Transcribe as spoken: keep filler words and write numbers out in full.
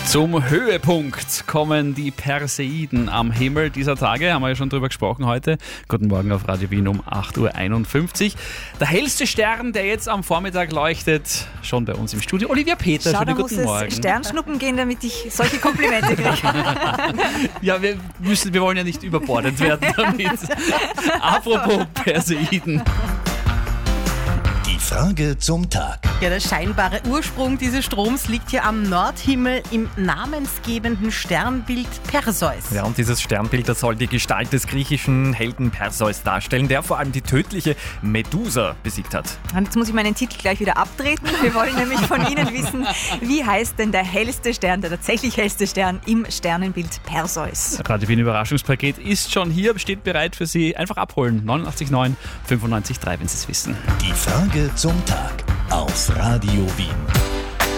Zum Höhepunkt kommen die Perseiden am Himmel dieser Tage, haben wir ja schon drüber gesprochen heute. Guten Morgen auf Radio Wien um acht Uhr einundfünfzig. Der hellste Stern, der jetzt am Vormittag leuchtet, schon bei uns im Studio. Olivia Peter, Schau, schönen da guten muss Morgen. es Sternschnuppen gehen, damit ich solche Komplimente kriege. Ja, wir, müssen, wir wollen ja nicht überbordet werden damit. Apropos Perseiden. Die Frage zum Tag. Ja, der scheinbare Ursprung dieses Stroms liegt hier am Nordhimmel im namensgebenden Sternbild Perseus. Ja, und dieses Sternbild, das soll die Gestalt des griechischen Helden Perseus darstellen, der vor allem die tödliche Medusa besiegt hat. Und jetzt muss ich meinen Titel gleich wieder abtreten. Wir wollen nämlich von Ihnen wissen, wie heißt denn der hellste Stern, der tatsächlich hellste Stern im Sternenbild Perseus? Radio Wien Überraschungspaket ist schon hier, steht bereit für Sie. Einfach abholen. neunundachtzig neun fünfundneunzig drei, wenn Sie es wissen. Die Frage zum Tag auf Radio Wien.